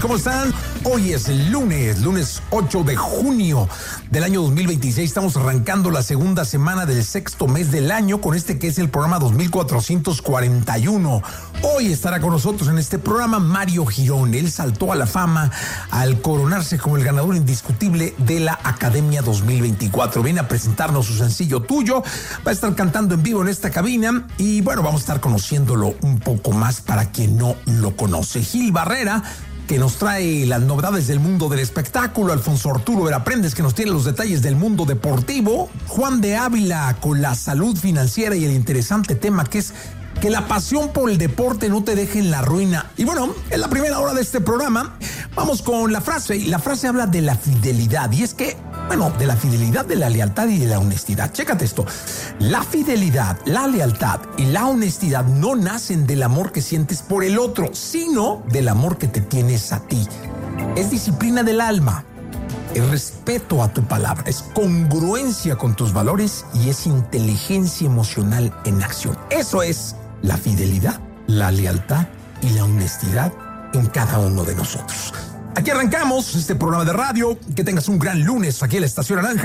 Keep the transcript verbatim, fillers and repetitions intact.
¿Cómo están? Hoy es el lunes, lunes ocho de junio del año dos mil veintiséis. Estamos arrancando la segunda semana del sexto mes del año con este que es el programa dos mil cuatrocientos cuarenta y uno. Hoy estará con nosotros en este programa Mario Girón. Él saltó a la fama al coronarse como el ganador indiscutible de la Academia dos mil veinticuatro. Viene a presentarnos su sencillo Tuyo. Va a estar cantando en vivo en esta cabina y bueno, vamos a estar conociéndolo un poco más para quien no lo conoce. Gil Barrera, que nos trae las novedades del mundo del espectáculo. Alfonso Arturo Veraprendes, que nos tiene los detalles del mundo deportivo. Juan de Ávila, con la salud financiera y el interesante tema que es que la pasión por el deporte no te deje en la ruina. Y bueno, en la primera hora de este programa vamos con la frase, y la frase habla de la fidelidad, y es que, bueno, de la fidelidad, de la lealtad y de la honestidad. Chécate esto, la fidelidad, la lealtad y la honestidad no nacen del amor que sientes por el otro, sino del amor que te tienes a ti. Es disciplina del alma, es respeto a tu palabra, es congruencia con tus valores y es inteligencia emocional en acción. Eso es la fidelidad, la lealtad y la honestidad en cada uno de nosotros. Aquí arrancamos este programa de radio. Que tengas un gran lunes aquí en la Estación Naranja.